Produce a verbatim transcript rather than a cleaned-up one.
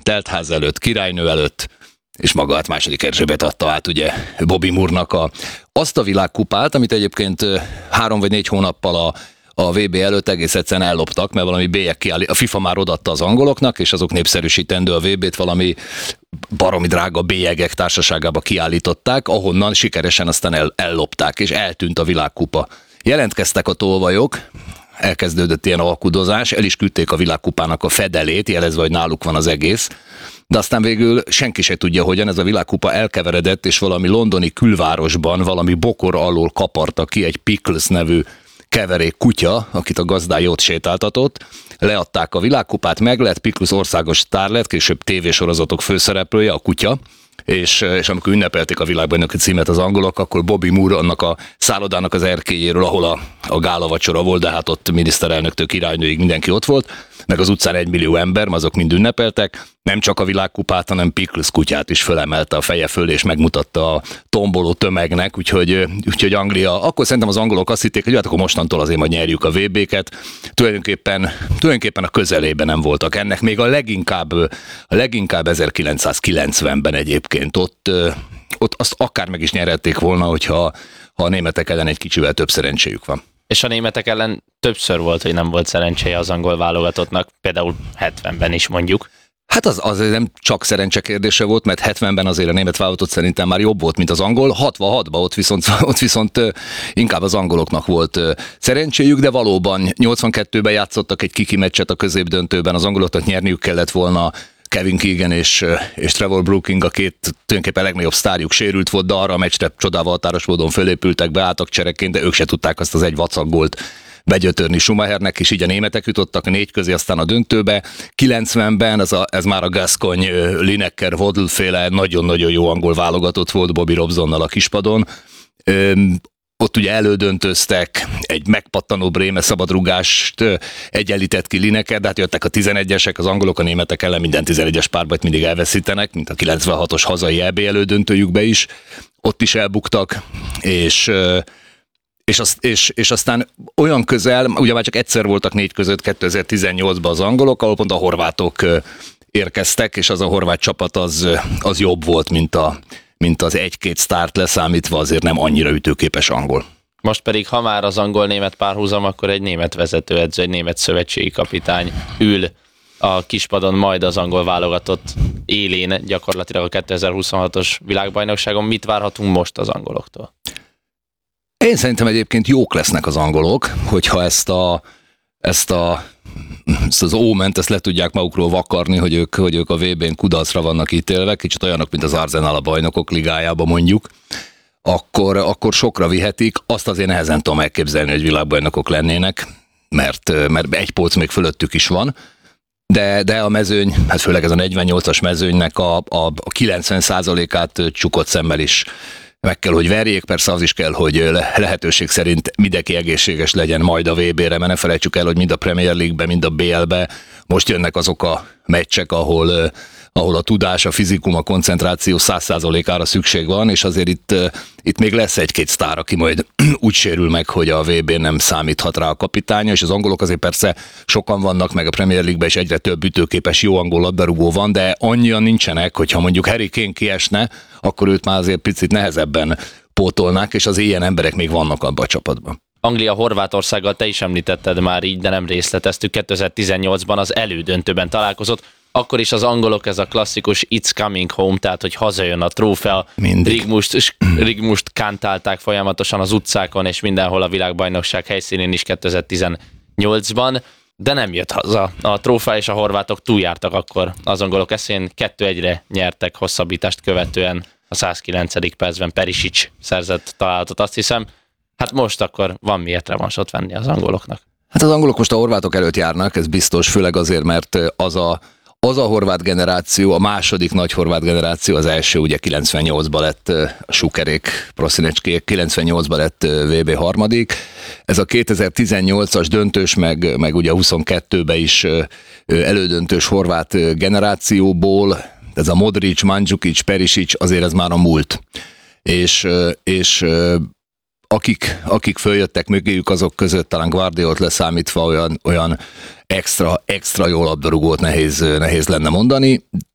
teltház előtt, királynő előtt, és maga hát második Erzsébet adta át ugye Bobby Moore-nak a, azt a világkupát, amit egyébként három vagy négy hónappal a a vé bé előtt egész egyszerűen elloptak, mert valami bélyek kiállít, a FIFA már odaadta az angoloknak, és azok népszerűsítendő a vé bét valami baromi drága bélyegek társaságába kiállították, ahonnan sikeresen aztán el, ellopták, és eltűnt a világkupa. Jelentkeztek a tolvajok, elkezdődött ilyen alkudozás, el is küldték a világkupának a fedelét, jelezve, hogy náluk van az egész, de aztán végül senki se tudja, hogyan ez a világkupa elkeveredett, és valami londoni külvárosban valami bokor alól kaparta ki egy Pickles nevű keverék kutya, akit a gazdája ott sétáltatott, leadták a világkupát, meg lett, Pickles országos sztár lett, később tévésorozatok főszereplője, a kutya, és, és amikor ünnepelték a világbajnoki címet az angolok, akkor Bobby Moore annak a szállodának az erkélyéről, ahol a, a gálavacsora volt, de hát ott miniszterelnöktől királynőig mindenki ott volt, meg az utcán egy millió ember, azok mind ünnepeltek, nem csak a világkupát, hanem Pickles kutyát is fölemelte a feje föl, és megmutatta a tomboló tömegnek, úgyhogy, úgyhogy Anglia, akkor szerintem az angolok azt hitték, hogy hát akkor mostantól azért majd nyerjük a vé béket, tulajdonképpen, tulajdonképpen a közelében nem voltak ennek, még a leginkább, a leginkább ezerkilencszázkilencvenben egyébként, ott, ott azt akár meg is nyerhették volna, hogyha ha a németek ellen egy kicsivel több szerencséjük van. És a németek ellen többször volt, hogy nem volt szerencséje az angol válogatottnak, például hetvenben is mondjuk. Hát az azért nem csak szerencse kérdése volt, mert hetvenben azért a német válogatott szerintem már jobb volt, mint az angol, hatvanhatban ott viszont, ott viszont inkább az angoloknak volt szerencséjük, de valóban nyolcvankettőben játszottak egy kiki meccset a középdöntőben, az angoloknak nyerniük kellett volna, Kevin Keegan és, és Trevor Brooking, a két tulajdonképpen legnagyobb sztárjuk sérült volt, de arra a meccsre csodával határos módon fölépültek, beálltak csereként, de ők se tudták azt az egy vacak gólt begyötörni Schumachernek, és így a németek jutottak a négy közé aztán a döntőbe. kilencvenben ez, a, ez már a Gascogne, Lineker, Waddle féle nagyon-nagyon jó angol válogatott volt Bobby Robsonnal a kispadon. Öm, Ott ugye elődöntöztek, egy megpattanó Bréme szabadrugást egyenlített ki Lineker, de hát jöttek a tizenegyesek, az angolok a németek ellen minden tizenegyes párbajt mindig elveszítenek, mint a kilencvenhatos hazai é bé elődöntőjükbe is. Ott is elbuktak, és, és, az, és, és aztán olyan közel, ugye már csak egyszer voltak négy között kétezer-tizennyolcban az angolok, ahol pont a horvátok érkeztek, és az a horvát csapat az, az jobb volt, mint a mint az egy-két sztárt leszámítva, azért nem annyira ütőképes angol. Most pedig, ha már az angol-német párhuzam, akkor egy német vezetőedző, egy német szövetségi kapitány ül a kispadon, majd az angol válogatott élén gyakorlatilag a kétezer-huszonhatos világbajnokságon. Mit várhatunk most az angoloktól? Én szerintem egyébként jók lesznek az angolok, hogyha ezt a ezt a ezt az óment, ezt le tudják magukról vakarni, hogy ők, hogy ők a vé bén kudarcra vannak ítélve, kicsit olyanok, mint az Arsenal a bajnokok ligájában mondjuk, akkor, akkor sokra vihetik. Azt azért nehezen tudom elképzelni, hogy világbajnokok lennének, mert, mert egy polc még fölöttük is van, de, de a mezőny, hát főleg ez a negyvennyolcas mezőnynek a, a, a kilencven százalékát csukott szemmel is meg kell, hogy verjék, persze az is kell, hogy lehetőség szerint mindenki egészséges legyen majd a vé bére, mert ne felejtsük el, hogy mind a Premier League-be, mind a bé el-be most jönnek azok a meccsek, ahol, ahol a tudás, a fizikum, a koncentráció száz százalékára szükség van, és azért itt, itt még lesz egy-két sztár, aki majd úgy sérül meg, hogy a vé bén nem számíthat rá a kapitánya, és az angolok azért persze sokan vannak, meg a Premier League-ben is egyre több ütőképes jó angol labdarúgó van, de annyian nincsenek, hogyha mondjuk Harry Kane kiesne, akkor őt már azért picit nehezebben pótolnák, és az ilyen emberek még vannak abban a csapatban. Anglia Horvátországgal te is említetted már így, de nem részleteztük. kétezer-tizennyolcban az elődöntőben találkozott. Akkor is az angolok, ez a klasszikus It's Coming Home, tehát hogy hazajön a trófea. Rigmust, Rigmust kántálták folyamatosan az utcákon, és mindenhol a világbajnokság helyszínén is kétezer-tizennyolcban, de nem jött haza a trófea, és a horvátok túljártak akkor az angolok eszén. kettő egyre nyertek hosszabbítást követően, a százkilencedik percben Perisic szerzett találatot, azt hiszem. Hát most akkor van miért revansot venni az angoloknak. Hát az angolok most a horvátok előtt járnak, ez biztos, főleg azért, mert az a, az a horvát generáció, a második nagy horvát generáció, az első ugye kilencvennyolcban lett a Sukerék, Proszinecskék, kilencvennyolcban lett vé bé harmadik. Ez a kétezer-tizennyolcas döntős, meg, meg ugye huszonkettőben is elődöntős horvát generációból, ez a Modric, Mandzukic, Perisic, azért ez már a múlt. És, és akik, akik följöttek mögéjük, azok között talán Guardiolt leszámítva olyan, olyan extra, extra jó labdarúgót nehéz, nehéz lenne mondani,